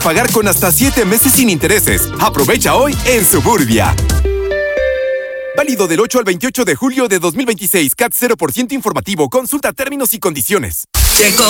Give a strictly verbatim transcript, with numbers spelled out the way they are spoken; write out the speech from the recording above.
Pagar con hasta siete meses sin intereses. Aprovecha hoy en Suburbia. Válido del ocho al veintiocho de julio de dos mil veintiséis. C A T cero por ciento informativo. Consulta términos y condiciones. Llegó